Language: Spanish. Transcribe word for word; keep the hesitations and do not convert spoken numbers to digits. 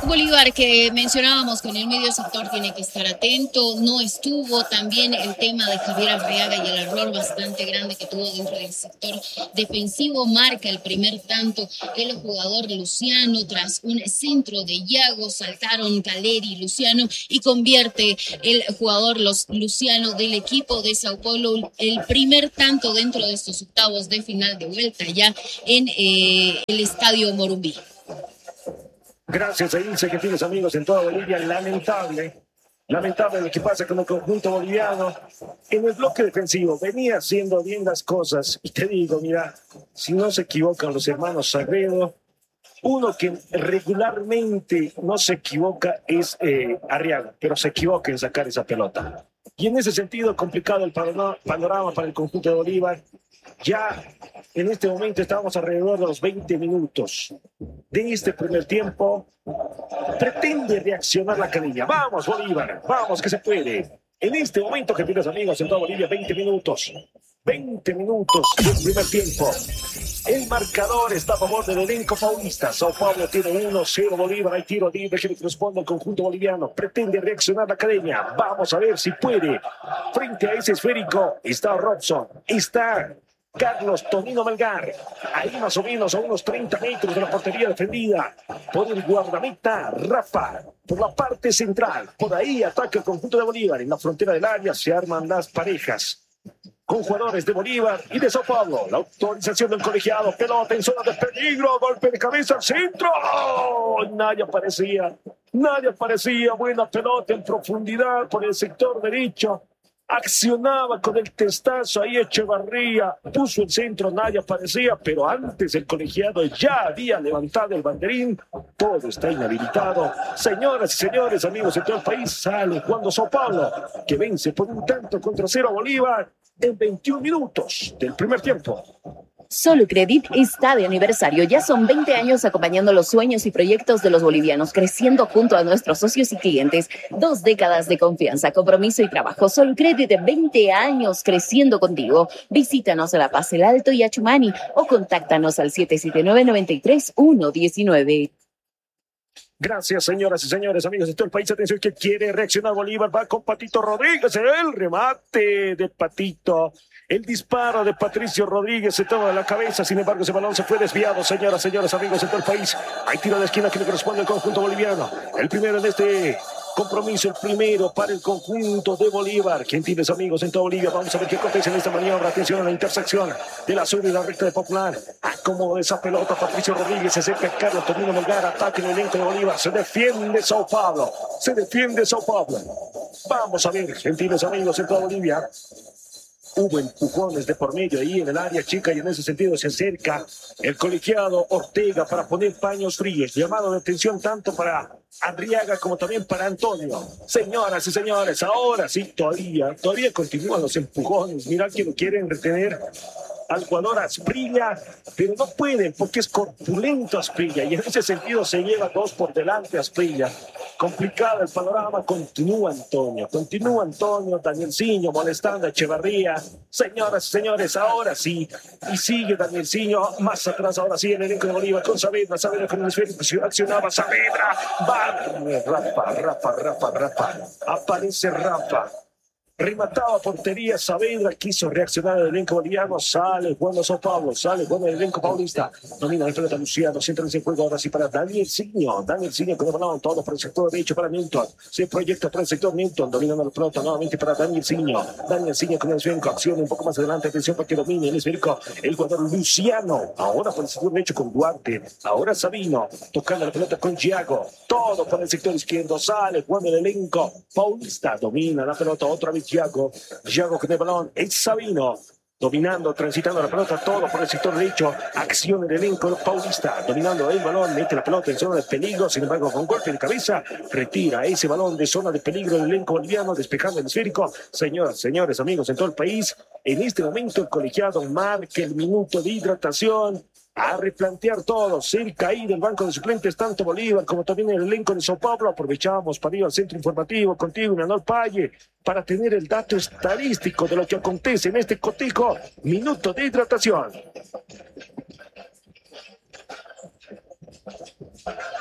Bolívar, que mencionábamos que en el medio sector tiene que estar atento, no estuvo. También el tema de Javier Arriaga y el error bastante grande que tuvo dentro del sector defensivo. Marca el primer tanto el jugador Luciano tras un centro de Yago. Saltaron Caleri y Luciano y convierte el jugador los Luciano del equipo de Sao Paulo el primer tanto dentro de estos octavos de final de vuelta ya en eh, el Estadio Morumbi. Gracias a Ilse, que tienes amigos en toda Bolivia. Lamentable, lamentable lo que pasa con el conjunto boliviano. En el bloque defensivo venía haciendo bien las cosas. Y te digo, mira, si no se equivocan los hermanos Sagredo, uno que regularmente no se equivoca es eh, Arriaga, pero se equivoca en sacar esa pelota. Y en ese sentido, complicado el panorama para el conjunto de Bolívar. Ya en este momento estamos alrededor de los veinte minutos de este primer tiempo. Pretende reaccionar la canilla. Vamos, Bolívar, vamos que se puede. En este momento, queridos amigos, en toda Bolivia, veinte minutos. veinte minutos del primer tiempo. El marcador está a favor del elenco paulista. Sao Paulo tiene uno cero Bolívar. Hay tiro libre que le corresponde al conjunto boliviano. Pretende reaccionar la academia. Vamos a ver si puede. Frente a ese esférico está Robson. Está Carlos Tonino Melgar. Ahí más o menos a unos treinta metros de la portería defendida por el guardameta Rafa. Por la parte central. Por ahí ataca el conjunto de Bolívar. En la frontera del área se arman las parejas con jugadores de Bolívar y de Sao Paulo. La autorización del colegiado. Pelota en zona de peligro. Golpe de cabeza al centro. ¡Oh! Nadie aparecía. Nadie aparecía. Buena pelota en profundidad por el sector derecho. Accionaba con el testazo ahí Echevarría. Puso el centro. Nadie aparecía. Pero antes el colegiado ya había levantado el banderín. Todo está inhabilitado. Señoras y señores, amigos de todo el país, sale jugando Sao Paulo, que vence por un tanto contra cero a Bolívar en veintiún minutos del primer tiempo. Solucredit está de aniversario. Ya son veinte años acompañando los sueños y proyectos de los bolivianos, creciendo junto a nuestros socios y clientes. Dos décadas de confianza, compromiso y trabajo. Solucredit, veinte años creciendo contigo. Visítanos a La Paz, El Alto y Achumani o contáctanos al siete siete nueve, nueve tres, uno uno nueve. Gracias, señoras y señores, amigos de todo el país. Atención, que quiere reaccionar Bolívar. Va con Patito Rodríguez. El remate de Patito. El disparo de Patricio Rodríguez se toma de la cabeza. Sin embargo, ese balón se fue desviado. Señoras, señores, amigos de todo el país. Hay tiro de esquina que le corresponde al conjunto boliviano. El primero en este compromiso, el primero para el conjunto de Bolívar. ¿Quién tienes, amigos, en toda Bolivia? Vamos a ver qué acontece en esta maniobra. Atención a la intersección de la sur y la recta de Popular. Acomoda esa pelota Patricio Rodríguez. Se acerca Carlos Tonino Melgar. Ataque en el elenco de Bolívar. Se defiende Sao Paulo. Se defiende Sao Paulo. Vamos a ver, gentiles amigos, en toda Bolivia. Hubo empujones de por medio ahí en el área chica y en ese sentido se acerca el colegiado Ortega para poner paños fríos. Llamado de atención tanto para Arriaga como también para Antonio. Señoras y señores, ahora sí, todavía, todavía continúan los empujones. Mirad que lo quieren retener al jugador Asprilla, pero no pueden porque es corpulento Asprilla y en ese sentido se lleva dos por delante Asprilla. Complicado el panorama. Continúa Antonio, continúa Antonio, Danielciño molestando a Echevarría. Señoras y señores, ahora sí, y sigue Danielciño más atrás, ahora sí en el elenco de Bolívar con Saavedra, Saavedra con el esférico, accionaba Saavedra, va, Rafa, Rafa, Rafa, Rafa, aparece Rafa. Remataba portería Saavedra, quiso reaccionar el elenco boliviano, sale jugando Sao Paulo, sale jugando el elenco paulista, domina la pelota Luciano, se entra en ese juego ahora sí para Danielciño, Danielciño con el balón, todo por el sector derecho para Newton, se proyecta por el sector Newton, dominando la pelota nuevamente para Danielciño, Danielciño con el esférico, acción un poco más adelante, atención para que domine el esférico, el jugador Luciano, ahora por el sector derecho con Duarte, ahora Sabino, tocando la pelota con Giago, todo por el sector izquierdo, sale jugando el elenco paulista, domina la pelota otra vez Giago, Giago con el balón, es Sabino, dominando, transitando la pelota, todo por el sector derecho, acción en el elenco paulista, dominando el balón, mete la pelota en zona de peligro, sin embargo con golpe de cabeza, retira ese balón de zona de peligro del elenco boliviano, despejando el esférico. Señoras, señores, amigos en todo el país, en este momento el colegiado marca el minuto de hidratación, a replantear todo, cerca ahí del banco de suplentes, tanto Bolívar como también el elenco de Sao Paulo. Aprovechamos para ir al centro informativo contigo, Manuel Paye, para tener el dato estadístico de lo que acontece en este cotico minuto de hidratación.